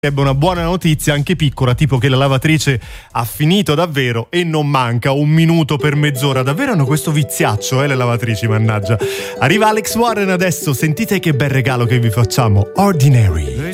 Ebbe una buona notizia, anche piccola, tipo che la lavatrice ha finito davvero e non manca un minuto per mezz'ora. Davvero hanno questo viziaccio, le lavatrici, mannaggia. Arriva Alex Warren adesso, sentite che bel regalo che vi facciamo. Ordinary.